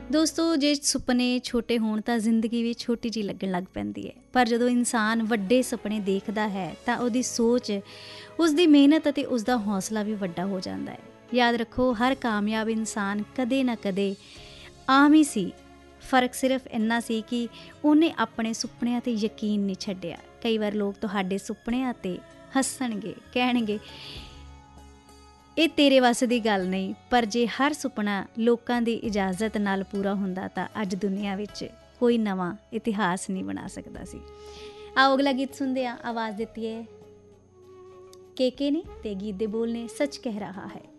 ਦੋਸਤੋ, ਜੇ ਸੁਪਨੇ ਛੋਟੇ ਹੋਣ ਤਾਂ ਜ਼ਿੰਦਗੀ ਵੀ ਛੋਟੀ ਜਿਹੀ ਲੱਗਣ ਲੱਗ ਪੈਂਦੀ ਹੈ। ਪਰ ਜਦੋਂ ਇਨਸਾਨ ਵੱਡੇ ਸੁਪਨੇ ਦੇਖਦਾ ਹੈ ਤਾਂ ਉਹਦੀ ਸੋਚ, ਉਸਦੀ ਮਿਹਨਤ ਅਤੇ ਉਸਦਾ ਹੌਸਲਾ ਵੀ ਵੱਡਾ ਹੋ ਜਾਂਦਾ ਹੈ। ਯਾਦ ਰੱਖੋ, ਹਰ ਕਾਮਯਾਬ ਇਨਸਾਨ ਕਦੇ ਨਾ ਕਦੇ ਆਮ ਹੀ ਸੀ। ਫ਼ਰਕ ਸਿਰਫ ਇੰਨਾ ਸੀ ਕਿ ਉਹਨੇ ਆਪਣੇ ਸੁਪਨਿਆਂ 'ਤੇ ਯਕੀਨ ਨਹੀਂ ਛੱਡਿਆ। ਕਈ ਵਾਰ ਲੋਕ ਤੁਹਾਡੇ ਸੁਪਨਿਆਂ 'ਤੇ ਹੱਸਣਗੇ, ਕਹਿਣਗੇ ਇਹ ਤੇਰੇ ਵੱਸ ਦੀ ਗੱਲ ਨਹੀਂ, ਪਰ ਜੇ ਹਰ ਸੁਪਨਾ ਲੋਕਾਂ ਦੀ ਇਜਾਜ਼ਤ ਨਾਲ ਪੂਰਾ ਹੁੰਦਾ ਤਾਂ ਅੱਜ ਦੁਨੀਆ ਵਿੱਚ ਕੋਈ ਨਵਾਂ ਇਤਿਹਾਸ ਨਹੀਂ ਬਣਾ ਸਕਦਾ ਸੀ। ਆਓ ਅਗਲਾ ਗੀਤ ਸੁਣਦੇ ਹਾਂ। ਆਵਾਜ਼ ਦਿੱਤੀ ਹੈ ਕੇ ਨੇ ਤੇ ਗੀਤ ਦੇ ਬੋਲ ਨੇ ਸੱਚ ਕਹਿ ਰਹਾ ਹੈ।